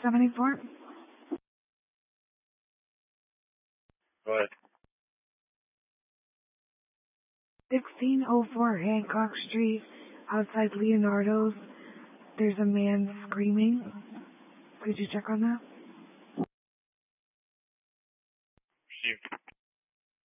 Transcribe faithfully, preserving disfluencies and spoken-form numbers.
seven eight four? Go ahead. sixteen oh four Hancock Street, outside Leonardo's. There's a man screaming. Could you check on that?